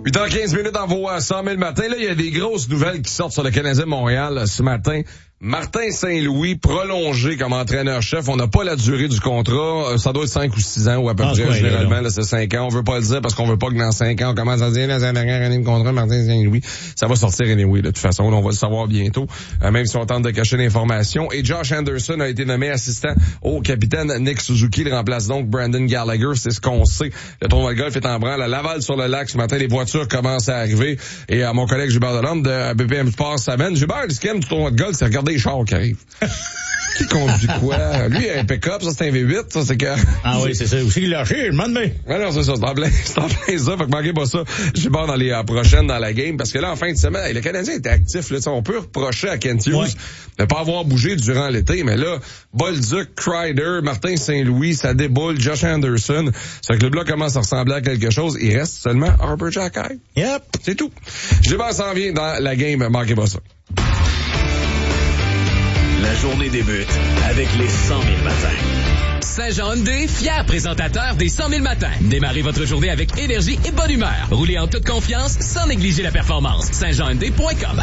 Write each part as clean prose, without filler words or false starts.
8h15 en vos 100 000 matin. Là, il y a des grosses nouvelles qui sortent sur le Canadien de Montréal ce matin. Martin Saint-Louis, prolongé comme entraîneur-chef. On n'a pas la durée du contrat. Ça doit être 5 ou 6 ans ou à peu près. Généralement, là, c'est 5 ans. On veut pas le dire parce qu'on veut pas que dans 5 ans, on commence à dire, là, c'est la dernière année de contrat, Martin Saint-Louis. Ça va sortir anyway, de toute façon. Là, on va le savoir bientôt. Même si on tente de cacher l'information. Et Josh Anderson a été nommé assistant au capitaine Nick Suzuki. Il remplace donc Brandon Gallagher. C'est ce qu'on sait. Le tournoi de golf est en branle à Laval sur le lac. Ce matin, les voitures commencent à arriver. Et à mon collègue Gilbert Delorme de BPM Sports s'amène. Gilbert, ce qu'il aime du tournoi de golf, c'est regarder les chars qui arrivent. Qui conduit quoi? Lui, il a un pick-up, ça c'est un V8, ça c'est que... Ah oui, c'est ça. Aussi, il l'a lâché, je m'en demande. Ouais, non, c'est ça, c'est en plein ça. Fait que manquez pas ça. J'ai peur dans les prochaines dans la game, parce que là, en fin de semaine, le Canadien était actif, là. On peut reprocher à Kent Hughes de pas avoir bougé durant l'été, mais là, Bolduc, Kreider, Martin Saint-Louis, ça déboule, Josh Anderson. Ce club-là commence à ressembler à quelque chose. Il reste seulement Harper Jackay. Yep. C'est tout. Gilbert s'en vient dans la game, manquez pas ça. La journée débute avec les 100 000 matins. Saint-Jean Hyundai, fier présentateur des 100 000 matins. Démarrez votre journée avec énergie et bonne humeur. Roulez en toute confiance sans négliger la performance. saintjeanhyundai.com.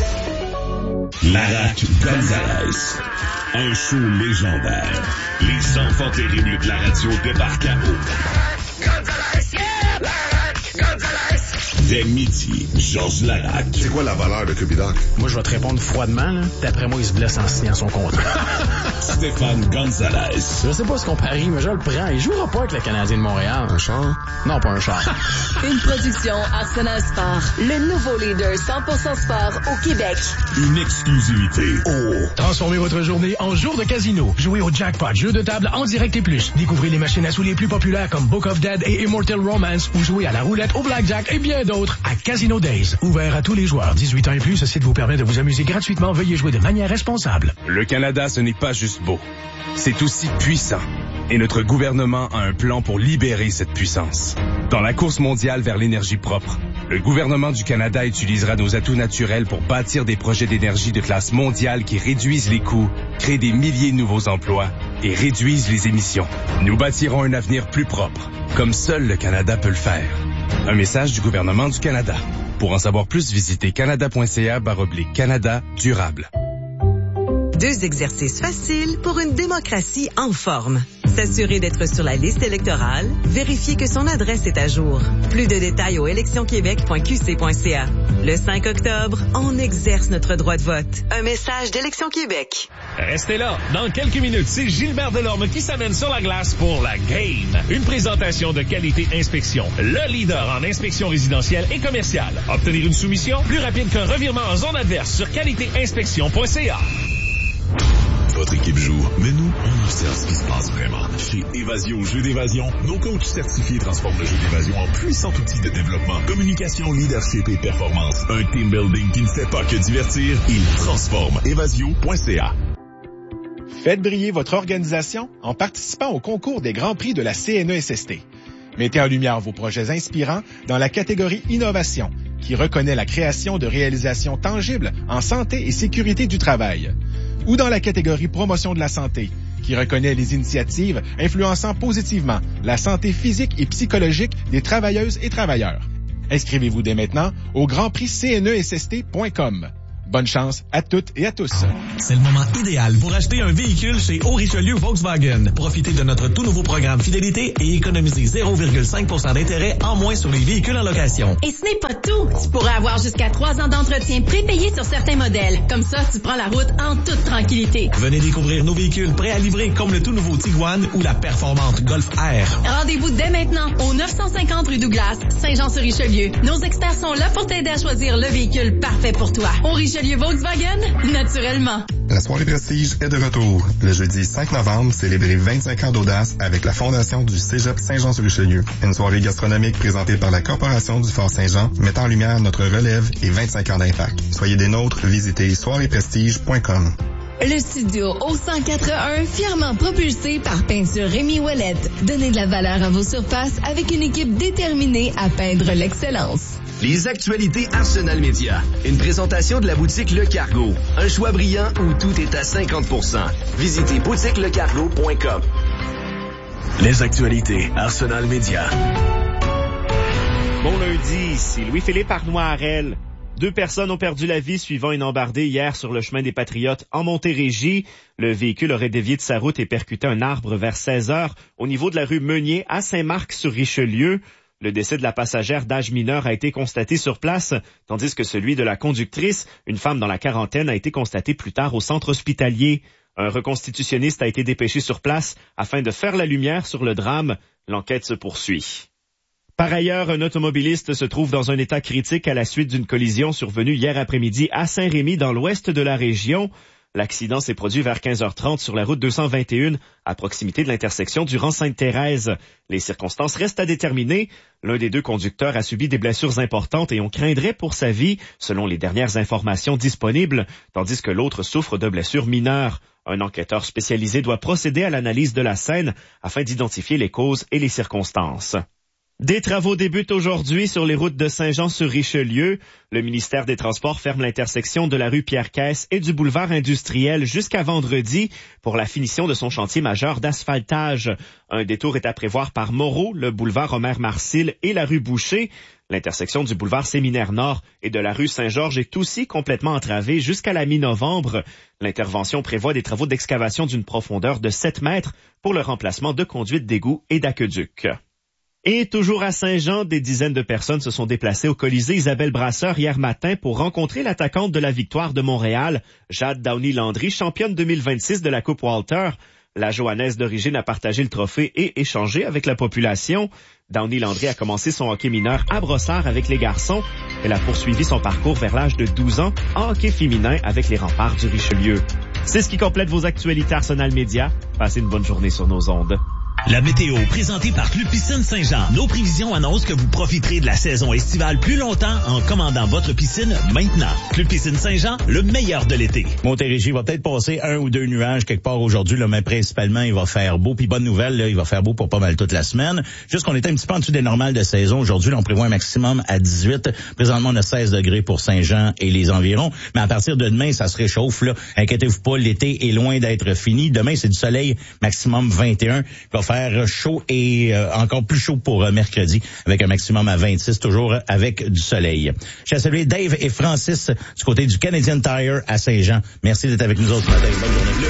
Larac Gonzalez. Un show légendaire. Les enfants terribles de la radio débarquent à eau. Gonzalez, yeah! Larac Gonzalez. Dès midi, Georges Larac. C'est quoi la valeur de Cupidoc? Moi, je vais te répondre froidement, là. D'après moi, il se blesse en signant son contrat. Stéphane Gonzalez. Je sais pas ce qu'on parie, mais je le prends. Il jouera pas avec le Canadien de Montréal. Un char? Non, pas un char. Une production Arsenal Sport. Le nouveau leader 100% sport au Québec. Une exclusivité. Oh! Transformez votre journée en jour de casino. Jouez au jackpot, jeu de table en direct et plus. Découvrez les machines à sous les plus populaires comme Book of Dead et Immortal Romance ou jouez à la roulette, au blackjack et bien d'autres à Casino Days. Ouvert à tous les joueurs. 18 ans et plus, ce site vous permet de vous amuser gratuitement. Veuillez jouer de manière responsable. Le Canada, ce n'est pas juste beau. C'est aussi puissant. Et notre gouvernement a un plan pour libérer cette puissance. Dans la course mondiale vers l'énergie propre, le gouvernement du Canada utilisera nos atouts naturels pour bâtir des projets d'énergie de classe mondiale qui réduisent les coûts, créent des milliers de nouveaux emplois et réduisent les émissions. Nous bâtirons un avenir plus propre, comme seul le Canada peut le faire. Un message du gouvernement du Canada. Pour en savoir plus, visitez canada.ca/Canada durable. 2 exercices faciles pour une démocratie en forme. S'assurer d'être sur la liste électorale, vérifier que son adresse est à jour. Plus de détails au électionquebec.qc.ca. Le 5 octobre, on exerce notre droit de vote. Un message d'Élection Québec. Restez là. Dans quelques minutes, c'est Gilbert Delorme qui s'amène sur la glace pour la Game. Une présentation de Qualité Inspection. Le leader en inspection résidentielle et commerciale. Obtenir une soumission plus rapide qu'un revirement en zone adverse sur qualitéinspection.ca. Votre équipe joue, mais nous, on observe ce qui se passe vraiment. Chez Évasion Jeux d'évasion, nos coachs certifiés transforment le jeu d'évasion en puissant outil de développement, communication, leadership et performance. Un team building qui ne fait pas que divertir, il transforme. Évasion.ca. Faites briller votre organisation en participant au concours des Grands Prix de la CNESST. Mettez en lumière vos projets inspirants dans la catégorie Innovation, qui reconnaît la création de réalisations tangibles en santé et sécurité du travail. Ou dans la catégorie Promotion de la santé, qui reconnaît les initiatives influençant positivement la santé physique et psychologique des travailleuses et travailleurs. Inscrivez-vous dès maintenant au grandprixcnesst.com. Bonne chance à toutes et à tous. C'est le moment idéal pour acheter un véhicule chez Haut-Richelieu Volkswagen. Profitez de notre tout nouveau programme Fidélité et économisez 0,5% d'intérêt en moins sur les véhicules en location. Et ce n'est pas tout. Tu pourrais avoir jusqu'à 3 ans d'entretien prépayé sur certains modèles. Comme ça, tu prends la route en toute tranquillité. Venez découvrir nos véhicules prêts à livrer comme le tout nouveau Tiguan ou la performante Golf R. Rendez-vous dès maintenant au 950 rue Douglas, Saint-Jean-sur-Richelieu. Nos experts sont là pour t'aider à choisir le véhicule parfait pour toi. Richelieu Volkswagen, naturellement. La soirée Prestige est de retour. Le jeudi 5 novembre, célébrez 25 ans d'audace avec la fondation du Cégep Saint-Jean-sur-Richelieu. Une soirée gastronomique présentée par la Corporation du Fort Saint-Jean, mettant en lumière notre relève et 25 ans d'impact. Soyez des nôtres, visitez soireeprestige.com. Le studio au 104.1, fièrement propulsé par Peinture Rémi Ouellette. Donnez de la valeur à vos surfaces avec une équipe déterminée à peindre l'excellence. Les actualités Arsenal Média. Une présentation de la boutique Le Cargo. Un choix brillant où tout est à 50%. Visitez boutiquelecargo.com. Les actualités Arsenal Média. Bon lundi, ici Louis-Philippe Arnois-Harel. 2 personnes ont perdu la vie suivant une embardée hier sur le chemin des Patriotes en Montérégie. Le véhicule aurait dévié de sa route et percuté un arbre vers 16 heures au niveau de la rue Meunier à Saint-Marc-sur-Richelieu. Le décès de la passagère d'âge mineur a été constaté sur place, tandis que celui de la conductrice, une femme dans la quarantaine, a été constaté plus tard au centre hospitalier. Un reconstitutionniste a été dépêché sur place afin de faire la lumière sur le drame. L'enquête se poursuit. Par ailleurs, un automobiliste se trouve dans un état critique à la suite d'une collision survenue hier après-midi à Saint-Rémy dans l'ouest de la région. L'accident s'est produit vers 15h30 sur la route 221 à proximité de l'intersection du rang Sainte-Thérèse. Les circonstances restent à déterminer. L'un des 2 conducteurs a subi des blessures importantes et on craindrait pour sa vie, selon les dernières informations disponibles, tandis que l'autre souffre de blessures mineures. Un enquêteur spécialisé doit procéder à l'analyse de la scène afin d'identifier les causes et les circonstances. Des travaux débutent aujourd'hui sur les routes de Saint-Jean-sur-Richelieu. Le ministère des Transports ferme l'intersection de la rue Pierre-Caisse et du boulevard industriel jusqu'à vendredi pour la finition de son chantier majeur d'asphaltage. Un détour est à prévoir par Moreau, le boulevard Omer-Marcil et la rue Boucher. L'intersection du boulevard Séminaire-Nord et de la rue Saint-Georges est aussi complètement entravée jusqu'à la mi-novembre. L'intervention prévoit des travaux d'excavation d'une profondeur de 7 mètres pour le remplacement de conduites d'égout et d'aqueducs. Et toujours à Saint-Jean, des dizaines de personnes se sont déplacées au Colisée Isabelle Brasseur hier matin pour rencontrer l'attaquante de la victoire de Montréal, Jade Downey-Landry, championne 2026 de la Coupe Walter. La Johannaise d'origine a partagé le trophée et échangé avec la population. Downey-Landry a commencé son hockey mineur à Brossard avec les garçons. Elle a poursuivi son parcours vers l'âge de 12 ans en hockey féminin avec les Remparts du Richelieu. C'est ce qui complète vos actualités Arsenal Média. Passez une bonne journée sur nos ondes. La météo, présentée par Club Piscine Saint-Jean. Nos prévisions annoncent que vous profiterez de la saison estivale plus longtemps en commandant votre piscine maintenant. Club Piscine Saint-Jean, le meilleur de l'été. Montérégie va peut-être passer 1 ou 2 nuages quelque part aujourd'hui, là, mais principalement, il va faire beau. Puis bonne nouvelle, là, il va faire beau pour pas mal toute la semaine. Juste qu'on était un petit peu en dessous des normales de saison. Aujourd'hui, là, on prévoit un maximum à 18. Présentement, on a 16 degrés pour Saint-Jean et les environs. Mais à partir de demain, ça se réchauffe, là. Inquiétez-vous pas, l'été est loin d'être fini. Demain, c'est du soleil, maximum 21. Il va faire chaud et encore plus chaud pour mercredi avec un maximum à 26, toujours avec du soleil. Je salue Dave et Francis du côté du Canadian Tire à Saint-Jean. Merci d'être avec nous autres ce matin. Bonne journée.